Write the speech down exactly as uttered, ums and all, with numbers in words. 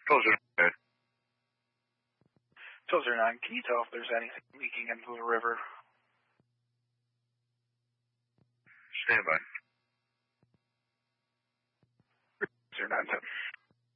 Filter nine. Filter nine, can you tell if there's anything leaking into the river? Stand by.